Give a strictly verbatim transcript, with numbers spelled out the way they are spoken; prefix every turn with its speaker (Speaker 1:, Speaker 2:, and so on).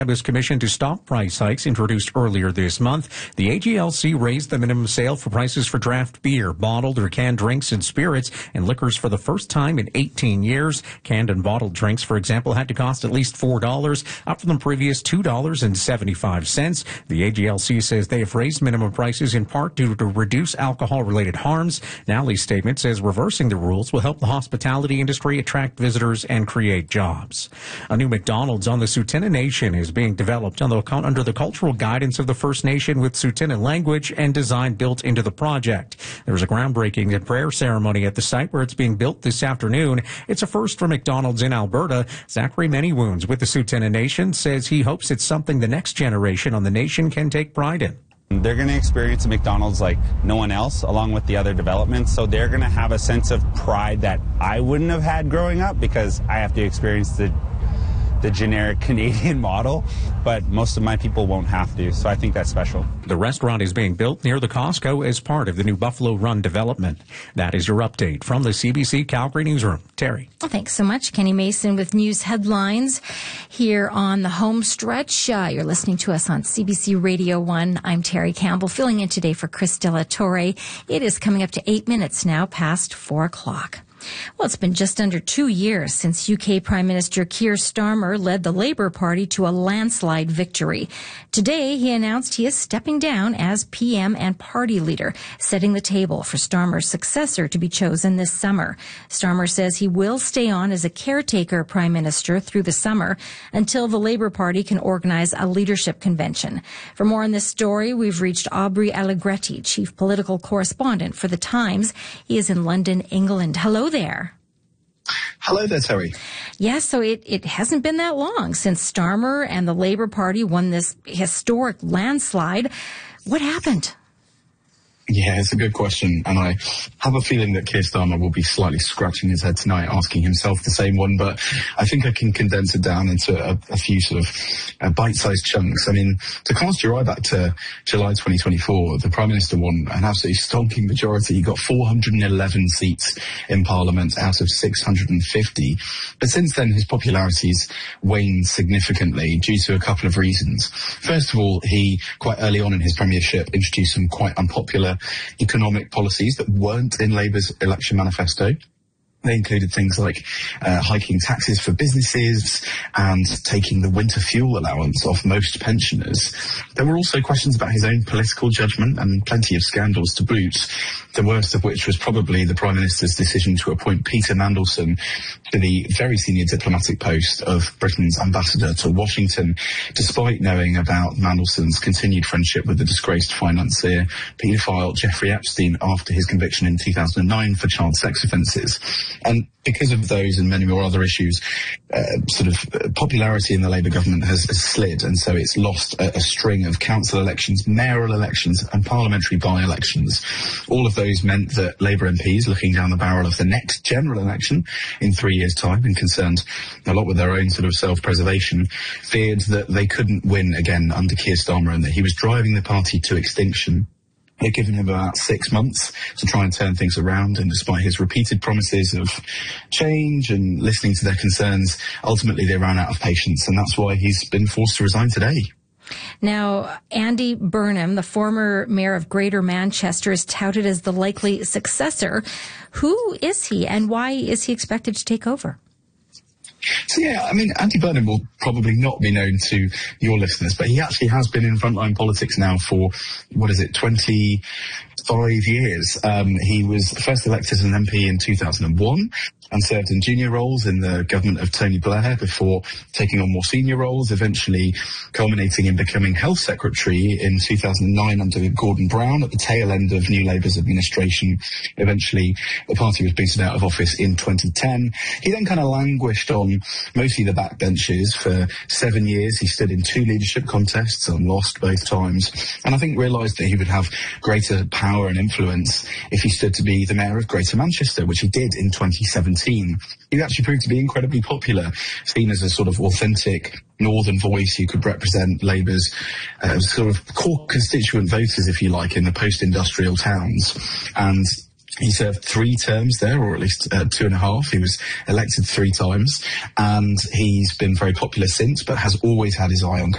Speaker 1: was commissioned to stop price hikes introduced earlier this month. The A G L C raised the minimum sale for prices for draft beer, bottled or canned drinks and spirits and liquors for the first time in eighteen years. Canned and bottled drinks, for example, had to cost at least four dollars, up from the previous two dollars and seventy-five cents. The A G L C says they have raised minimum prices in part due to reduce alcohol-related harms. Nally's statement says reversing the rules will help the hospitality industry attract visitors and create jobs. A new McDonald's on the Tsuut'ina Nation is being developed on the, under the cultural guidance of the First Nation with Tsuut'ina language and design built into the project. There was a groundbreaking and prayer ceremony at the site where it's being built this afternoon. It's a first for McDonald's in Alberta. Zachary Manywoons with the Tsuut'ina Nation says he hopes it's something the next generation on the nation can take pride in.
Speaker 2: They're going to experience a McDonald's like no one else, along with the other developments, so they're going to have a sense of pride that I wouldn't have had growing up because I have to experience the the generic Canadian model, but most of my people won't have to, so I think that's special.
Speaker 1: The restaurant is being built near the Costco as part of the new Buffalo Run development. That is your update from the C B C Calgary Newsroom. Terry.
Speaker 3: Well, thanks so much, Kenny Mason, with news headlines here on the home stretch. Uh, you're listening to us on C B C Radio one. I'm Terry Campbell, filling in today for Chris De La Torre. It is coming up to eight minutes now past four o'clock. Well, it's been just under two years since U K Prime Minister Keir Starmer led the Labour Party to a landslide victory. Today, he announced he is stepping down as P M and party leader, setting the table for Starmer's successor to be chosen this summer. Starmer says he will stay on as a caretaker Prime Minister through the summer until the Labour Party can organise a leadership convention. For more on this story, we've reached Aubrey Allegretti, Chief Political Correspondent for The Times. He is in London, England. Hello there.
Speaker 4: Hello there, Terry.
Speaker 3: Yes, yeah, so it, it hasn't been that long since Starmer and the Labour Party won this historic landslide. What happened?
Speaker 4: Yeah, it's a good question, and I have a feeling that Keir Starmer will be slightly scratching his head tonight, asking himself the same one, but I think I can condense it down into a, a few sort of uh, bite-sized chunks. I mean, to cast your eye back to July twenty twenty-four, the Prime Minister won an absolutely stonking majority. He got four hundred eleven seats in Parliament out of six hundred fifty, but since then his popularity's waned significantly due to a couple of reasons. First of all, he, quite early on in his premiership, introduced some quite unpopular economic policies that weren't in Labour's election manifesto. They included things like uh, hiking taxes for businesses and taking the winter fuel allowance off most pensioners. There were also questions about his own political judgment and plenty of scandals to boot, the worst of which was probably the Prime Minister's decision to appoint Peter Mandelson to the very senior diplomatic post of Britain's ambassador to Washington, despite knowing about Mandelson's continued friendship with the disgraced financier, paedophile Jeffrey Epstein, after his conviction in two thousand nine for child sex offences. And because of those and many more other issues, uh, sort of uh, popularity in the Labour government has, has slid, and so it's lost a, a string of council elections, mayoral elections and parliamentary by-elections. All of those meant that Labour M Ps, looking down the barrel of the next general election in three years' time and concerned a lot with their own sort of self-preservation, feared that they couldn't win again under Keir Starmer and that he was driving the party to extinction. They'd given him about six months to try and turn things around, and despite his repeated promises of change and listening to their concerns, ultimately they ran out of patience, and that's why he's been forced to resign today.
Speaker 3: Now, Andy Burnham, the former mayor of Greater Manchester, is touted as the likely successor. Who is he, and why is he expected to take over?
Speaker 4: So, yeah, I mean, Andy Burnham will probably not be known to your listeners, but he actually has been in frontline politics now for, what is it, twenty-five years. Um, he was first elected as an M P in two thousand one and served in junior roles in the government of Tony Blair before taking on more senior roles, eventually culminating in becoming Health Secretary in two thousand nine under Gordon Brown at the tail end of New Labour's administration. Eventually, the party was booted out of office in twenty ten. He then kind of languished on mostly the backbenches for seven years. He stood in two leadership contests and lost both times, and I think realised that he would have greater power and influence if he stood to be the mayor of Greater Manchester, which he did in twenty seventeen. He actually proved to be incredibly popular, seen as a sort of authentic northern voice who could represent Labour's uh, sort of core constituent voters, if you like, in the post-industrial towns. And he served three terms there, or at least uh, two and a half. He was elected three times, and he's been very popular since, but has always had his eye on